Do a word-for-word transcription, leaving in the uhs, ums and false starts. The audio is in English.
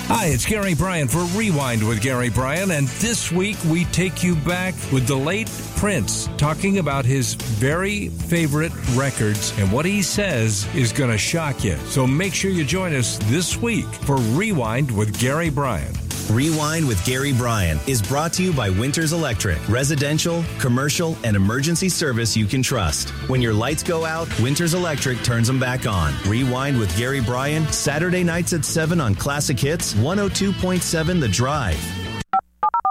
Hi, it's Gary Bryan for Rewind with Gary Bryan, and this week we take you back with the late Prince, talking about his very favorite records and what he says is going to shock you. So make sure you join us this week for Rewind with Gary Bryan. Rewind with Gary Bryan is brought to you by Winters Electric, residential, commercial, and emergency service you can trust. When your lights go out, Winters Electric turns them back on. Rewind with Gary Bryan, Saturday nights at seven on Classic Hits, one oh two point seven The Drive.